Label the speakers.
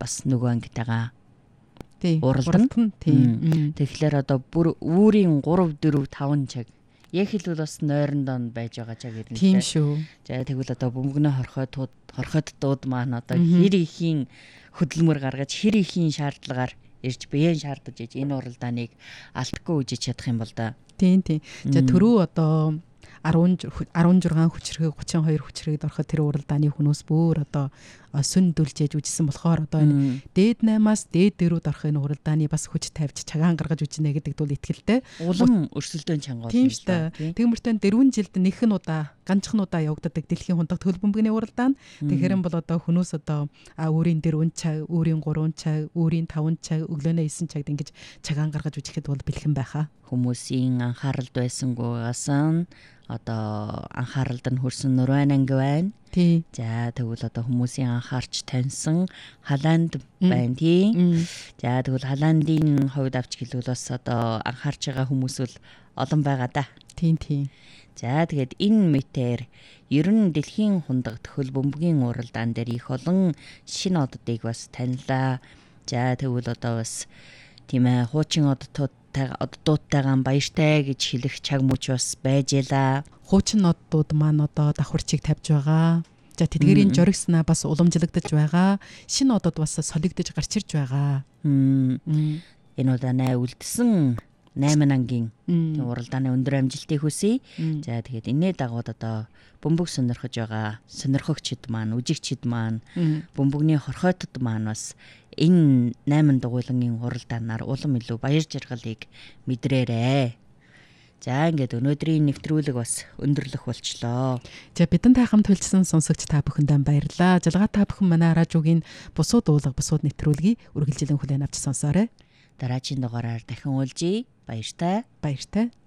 Speaker 1: бас нөгөө ангитайгаа
Speaker 2: уралдан.
Speaker 1: Тэгэхээр одоо бүр үүрийн 3 4 5 цаг яг хэлбэл бас нойрондоо байж байгаа цаг ирнэ.
Speaker 2: Тийм шүү.
Speaker 1: За тэгвэл одоо бөмбөгнөө хорхоодтууд маань одоо хэр ихийн хөдөлмөр гаргаж хэр ихийн шаардлагаар ирж биеэн шаардаж иж энэ уралдааныг алдахгүй үжиж чадах юм бол да.
Speaker 2: Тийм. За түрүү одоо 16 хүчрэг 32 хүчрэгд ороход тэр уралдааны хүмүүс бүр одоо сүндүлж яж үжсэн болохоор одоо энэ дээд 8-аас дээд 4-д орох энэ уралдааны бас хүч тавьж цагаан гаргаж үжинэ гэдэг бол итгэлтэй.
Speaker 1: Улам өрсөлдөөн чанга
Speaker 2: болно шүү дээ. Тэгмэртэн 4 жилд нэхэн удаа ганцхан удаа явагддаг дэлхийн хундагт хөл бөмбөгний уралдаан. Тэгэхээр бол одоо хүмүүс одоо өөрийн 4 цаг, өөрийн 3 цаг, өөрийн 5 цаг, өглөөнөө 9 цагт ингэж цагаан гаргаж үжихэд бол бэлхэн байхаа.
Speaker 1: Хүмүүсийн анхааралд байсангүйгаас нь одоо анхааралд нь хүрсэн Нурван анги байна.
Speaker 2: Тий.
Speaker 1: За тэгвэл одоо хүмүүсийн анхаарч таньсан Халанд байна тий. За тэгвэл Халандын хувьд авч хэлбэл бас одоо анхаарч байгаа хүмүүс бол олон байгаа да.
Speaker 2: Тийм.
Speaker 1: За тэгээд энэ мэтээр ер нь дэлхийн хундагт хөл бөмбөгийн уралдаан дээр их олон шинэ оддыг бас танилаа. За тэгвэл одоо бас тийм ээ хуучин оддуудтайгаа баяртай гэж хэлэх цаг мөч бас байж ялаа.
Speaker 2: Хуучин оддууд маань одоо давхарчиг тавьж байгаа. За тэдгэрийн жоригснаа бас уламжлагдаж байгаа. Шинэ одод бас солигдож гарч ирж байгаа.
Speaker 1: Энэ удаанаа үлдсэн 8 ангийн уралдааны өндөр амжилтыг хүсье. За тэгээд энэний дагууд одоо бөмбөг сонирхож байгаа сонирхогчид маань, үжигчид маань, бөмбөгний хорхойтод маань бас энэ 8 дугуйлангийн уралдаанаар улам илүү баяр жаргалыг мэдрээрээ. За ингээд өнөөдрийн нэвтрүүлэг бас өндөрлөх болчлоо.
Speaker 2: За бидэнтэй хамт төлжсөн сонсогч та бүхэндээ баярлалаа. Жалгаа та бүхэн манай радиогийн бусууд уулга бусууд нэвтрүүлгийг үргэлжлэн хүлээн авч сонсоорой.
Speaker 1: Дараагийн дугаараар дахин уулзъя. Баяртай.